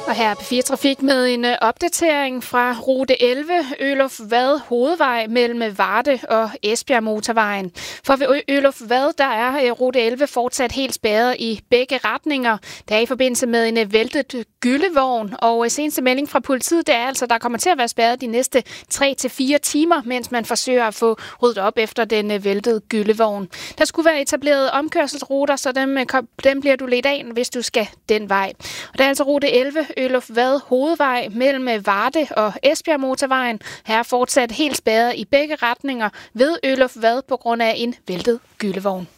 Og her er P4 Trafik med en opdatering fra rute 11, Øluf Vad hovedvej mellem Varde og Esbjerg motorvejen. For ved Øluf Vad, der er rute 11 fortsat helt spærret i begge retninger. Der er i forbindelse med en væltet gyllevogn, og seneste melding fra politiet, det er altså, der kommer til at være spærret de næste 3-4 timer, mens man forsøger at få ryddet op efter den væltede gyllevogn. Der skulle være etableret omkørselsruter, så dem bliver du ledt af, hvis du skal den vej. Og der er altså rute 11, Øluf Vad hovedvej mellem Varde og Esbjerg motorvejen. Her er fortsat helt spærret i begge retninger ved Øluf Vad på grund af en væltet gyllevogn.